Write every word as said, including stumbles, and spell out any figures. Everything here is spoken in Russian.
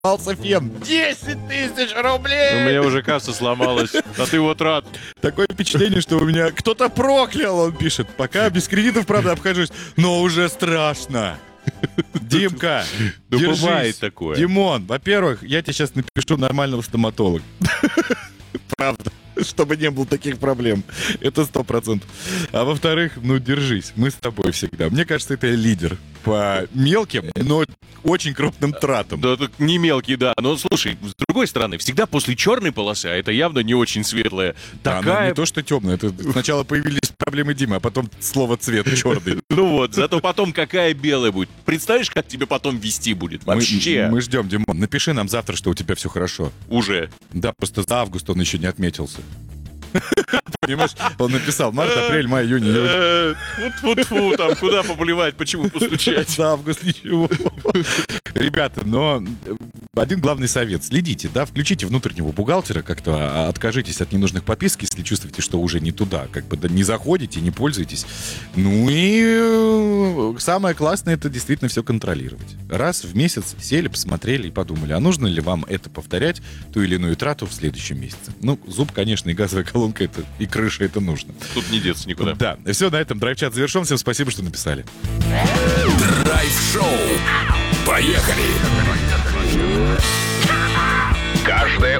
сломался фен. десять тысяч рублей! У меня уже касса сломалась, а ты вот рад. Такое впечатление, что у меня кто-то проклял, он пишет. Пока без кредитов, правда, обхожусь, но уже страшно. Димка, Ну, держись. бывает такое. Димон, во-первых, я тебе сейчас напишу нормального стоматолога. Правда. Чтобы не было таких проблем. Это сто процентов. А во-вторых, ну, держись. Мы с тобой всегда. Мне кажется, это лидер по мелким, но очень крупным тратам. Да, это не мелкий, да. Но слушай, с другой стороны, всегда после черной полосы, а это явно не очень светлая, Да, она такая... не то, что темная. Это сначала появились проблемы Димы, а потом слово цвет черный. Ну вот, зато потом какая белая будет. Представляешь, как тебе потом вести будет вообще? Мы, мы ждем, Димон. Напиши нам завтра, что у тебя все хорошо. Уже. Да, просто за август он еще не отметился. Понимаешь, он написал март, апрель, май, июнь, июль. Фу-фу-фу, там куда поблевать, почему постучать? За август ничего. Ребята, но один главный совет. Следите, да, включите внутреннего бухгалтера, как-то откажитесь от ненужных подписок, если чувствуете, что уже не туда. Как бы да, не заходите, не пользуйтесь. Ну и самое классное — это действительно все контролировать. Раз в месяц сели, посмотрели и подумали, а нужно ли вам это повторять, ту или иную трату в следующем месяце. Ну, зуб, конечно, и газовая колонка это, и крыша — это нужно. Тут не деться никуда. Да, все, на этом драйв-чат завершен. Всем спасибо, что написали. Драйв-шоу. Поехали! Каждое